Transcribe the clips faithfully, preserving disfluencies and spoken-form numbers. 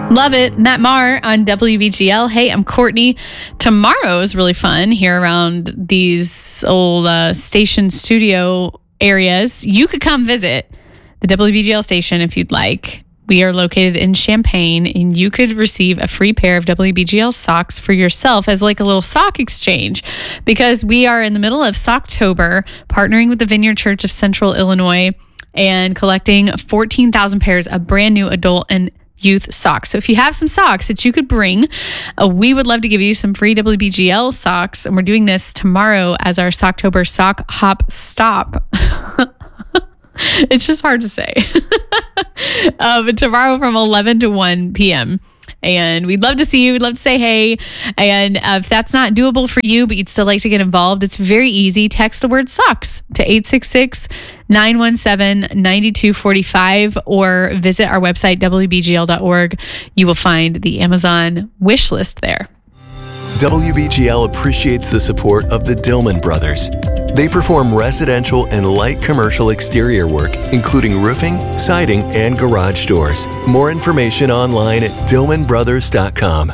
Love it. Matt Maher on W B G L. Hey, I'm Courtney. Tomorrow is really fun here around these old uh, station studio areas. You could come visit the W B G L station if you'd like. We are located in Champaign, and you could receive a free pair of W B G L socks for yourself as like a little sock exchange, because we are in the middle of Socktober, partnering with the Vineyard Church of Central Illinois and collecting fourteen thousand pairs of brand new adult and youth socks. So if you have some socks that you could bring, uh, we would love to give you some free W B G L socks. And we're doing this tomorrow as our Socktober Sock Hop Stop. It's just hard to say. uh, but tomorrow from eleven to one p.m. And we'd love to see you. We'd love to say hey. And uh, if that's not doable for you, but you'd still like to get involved, it's very easy. Text the word socks to eight six six, nine one seven, nine two four five or visit our website, W B G L dot org. You will find the Amazon wish list there. W B G L appreciates the support of the Dillman Brothers. They perform residential and light commercial exterior work, including roofing, siding, and garage doors. More information online at dillman brothers dot com.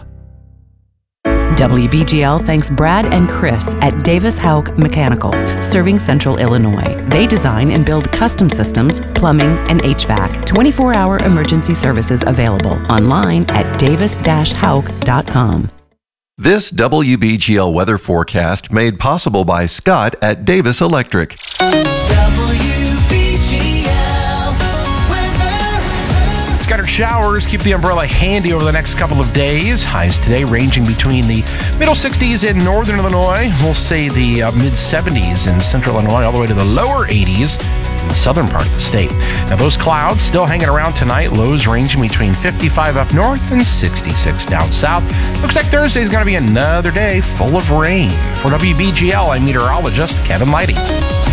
W B G L thanks Brad and Chris at Davis Houck Mechanical, serving Central Illinois. They design and build custom systems, plumbing, and H V A C. twenty-four hour emergency services available online at davis dash houck dot com. This W B G L weather forecast made possible by Scott at Davis Electric. W B G L weather. Scattered showers keep the umbrella handy over the next couple of days. Highs today ranging between the middle sixties in northern Illinois. We'll say the uh, mid seventies in central Illinois, all the way to the lower eighties in the southern part of the state. Now those clouds still hanging around tonight. Lows ranging between fifty-five up north and sixty-six down south. Looks like Thursday's going to be another day full of rain. For W B G L, I'm meteorologist Kevin Lighty.